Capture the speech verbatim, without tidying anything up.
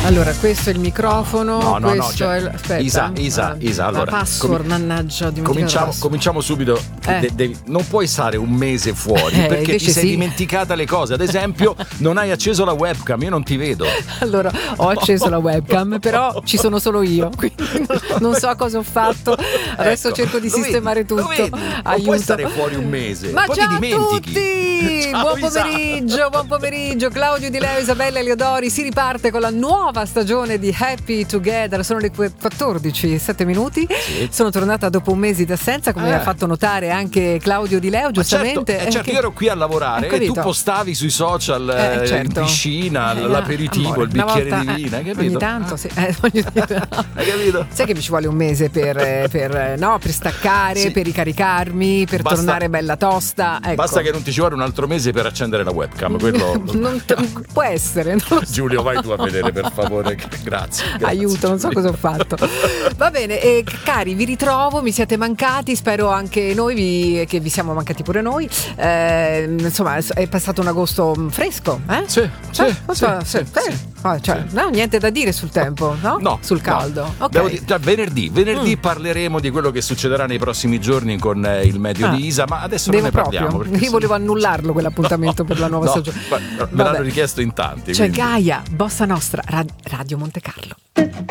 Allora, questo è il microfono, no, no, questo no, cioè, è il... Aspetta. Isa, Isa, Isa, allora, la password, com- mannaggia, ho dimenticato cominciamo, la password. cominciamo subito. Eh. De- devi- non puoi stare un mese fuori Eh, perché ti sei sì. dimenticata le cose. Ad esempio, non hai acceso la webcam, io non ti vedo. Allora, ho acceso la webcam, però ci sono solo io, quindi non so cosa ho fatto. Adesso Ecco, cerco di lo sistemare vedi, lo tutto. vedi. Non Aiuto. puoi stare fuori un mese. Ma poi ciao ti a dimentichi. tutti! Ciao, Buon Isa. pomeriggio, buon pomeriggio. Claudio Di Leo, Isabella Eliodori. Si riparte con la nuova stagione di Happy Together. Sono le quattordici e sette minuti. Sì. Sono tornata dopo un mese di assenza, come Eh. ha fatto notare anche Claudio Di Leo, Ma giustamente. certo, eh, certo, Eh, io ero qui a lavorare Ecco, e tu capito. postavi sui social, Eh, eh, certo. in piscina, Eh, l'aperitivo, amore, il bicchiere una di volta, vino, hai eh, capito? Ogni tanto, sì. Eh, voglio dire, no. Hai capito? Sai che mi ci vuole un mese per, eh, per, eh, no, per staccare, Sì. per ricaricarmi, per Basta- tornare bella tosta. Ecco. Basta che non ti ci vuole un altro mese per accendere la webcam, quello... Non t- può essere, non lo so. Giulio, vai tu a vedere, per favore. Grazie. grazie, Aiuto, non so Giulio. cosa ho fatto. Va bene, eh, cari, vi ritrovo, mi siete mancati, spero anche noi vi, che vi siamo mancati pure noi. Eh, insomma, è passato un agosto fresco, eh? Sì, sì, Eh, sì, sì, sì, sì. sì. Ah, cioè, no, niente da dire sul tempo, no? No, Sul no. caldo. Ok. Devo dire, già venerdì, venerdì Mm. parleremo di quello che succederà nei prossimi giorni con eh, il medio Ah. di Isa, ma adesso Devo non ne parliamo. proprio. perché Io se- volevo annullarlo quell'appuntamento No, per la nuova no, stagione. ma- me Vabbè. l'hanno richiesto in tanti. C'è quindi- Gaia, Bossa Nostra, Ra- Radio Monte Carlo.